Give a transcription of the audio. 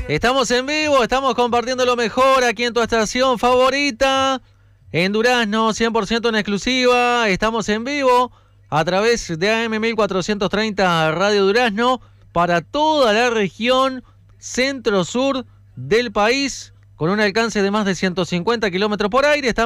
Estamos en vivo, estamos compartiendo lo mejor aquí en tu estación favorita, en Durazno, 100% en exclusiva. Estamos en vivo a través de AM 1430 Radio Durazno para toda la región centro-sur del país, con un alcance de más de 150 kilómetros por aire.